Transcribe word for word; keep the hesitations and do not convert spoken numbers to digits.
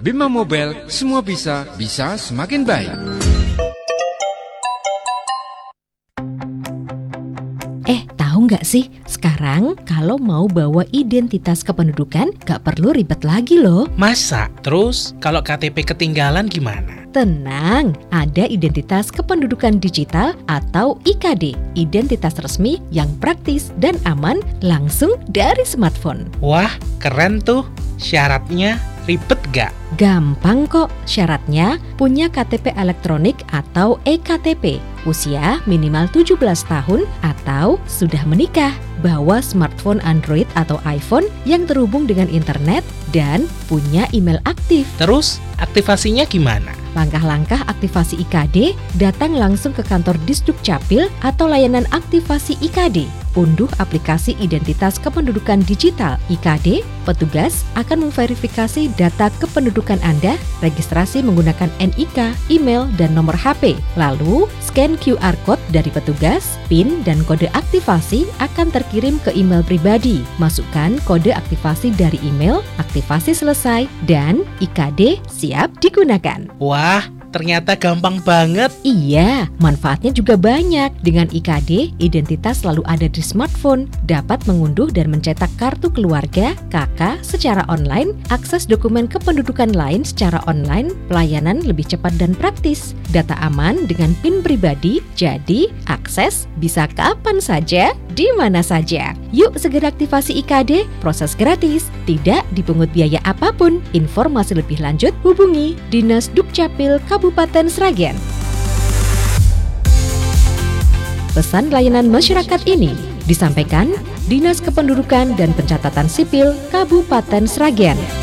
Bima Mobile, semua bisa, bisa semakin baik. Eh, tahu nggak sih? Sekarang kalau mau bawa identitas kependudukan, nggak perlu ribet lagi loh. Masa? Terus kalau K T P ketinggalan gimana? Tenang, ada identitas kependudukan digital atau I K D, identitas resmi yang praktis dan aman langsung dari smartphone. Wah, keren tuh. Syaratnya ribet gak? Gampang kok. Syaratnya punya K T P elektronik atau e K T P, usia minimal tujuh belas tahun atau sudah menikah, bawa smartphone Android atau iPhone yang terhubung dengan internet dan punya email aktif. Terus aktivasinya gimana? Langkah-langkah aktivasi I K D, datang langsung ke kantor Disduk Capil atau layanan aktivasi I K D. Unduh aplikasi identitas kependudukan digital I K D, petugas akan memverifikasi data kependudukan Anda, registrasi menggunakan N I K, email, dan nomor H P. Lalu, scan Q R code dari petugas, PIN dan kode aktivasi akan terkirim ke email pribadi. Masukkan kode aktivasi dari email, aktivasi selesai, dan I K D siap digunakan. Wah, ternyata gampang banget. Iya, manfaatnya juga banyak. Dengan I K D, identitas selalu ada di smartphone, dapat mengunduh dan mencetak kartu keluarga, K K secara online, akses dokumen kependudukan lain secara online, pelayanan lebih cepat dan praktis, data aman dengan PIN pribadi, jadi akses bisa kapan saja, di mana saja. Yuk segera aktivasi I K D, proses gratis, tidak dipungut biaya apapun. Informasi lebih lanjut hubungi Dinas Dukcapil Kabupaten Sragen. Pesan layanan masyarakat ini disampaikan Dinas Kependudukan dan Pencatatan Sipil Kabupaten Sragen.